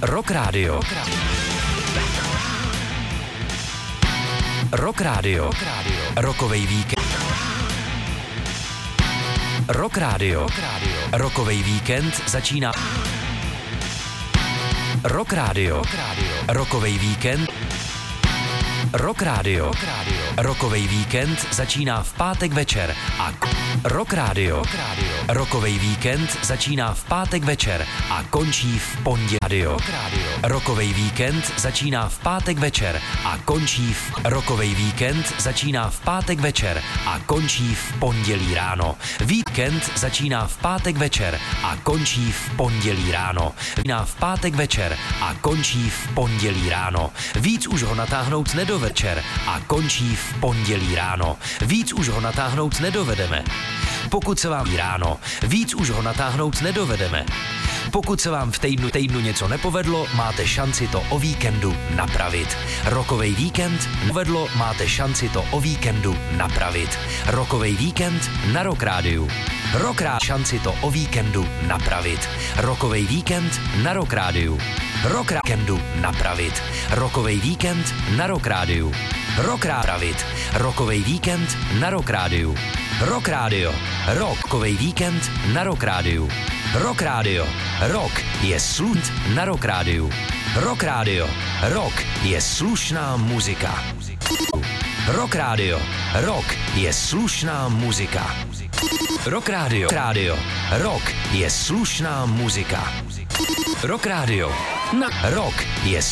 Rock Radio. Rock Radio. Rockovej víkend. Rock Radio. Rockovej víkend začíná. Rock Radio. Rockovej víkend. Rock Radio. Rockovej víkend začíná v pátek večer a Rock Radio. Rockovej víkend začíná v pátek večer a končí v pondělí. Rockovej víkend začíná v pátek večer a končí v Rockovej víkend začíná v pátek večer a končí v pondělí ráno. Víkend začíná v pátek večer a končí v pondělí ráno. Začíná v pátek večer a končí v pondělí ráno. Víc už ho natáhnout nedovečer a končí v pondělí ráno. Víc už ho natáhnout nedovedeme. Pokud se vám ráno, víc už ho natáhnout nedovedeme. Pokud se vám v týdnu něco nepovedlo, máte šanci to o víkendu napravit. Rockovej víkend povedlo, máte šanci to o víkendu napravit. Rockovej víkend na Rock Rádiu. Šanci to o víkendu napravit. Rockovej víkend na Rock Rádiu. Víkendu napravit. Rockovej víkend na Rock Rádiu. Pravit. Rockovej víkend na Rock Rádiu. Rock Radio. Rockovej víkend na Rock Rádiu. Rock Radio. Rock je slunt na Rock Rádiu. Rock Radio. Rock je slušná muzika. Rock Radio. Rock je slušná muzika. Rock Radio. Rock je slušná muzika. Rock Radio. Rock je